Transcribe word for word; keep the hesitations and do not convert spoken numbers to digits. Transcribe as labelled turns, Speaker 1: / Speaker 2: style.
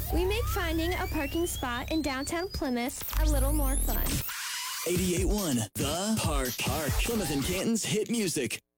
Speaker 1: We make finding a parking spot in downtown Plymouth a little more fun.
Speaker 2: eighty-eight point one, The Park. Park. Plymouth and Canton's hit music.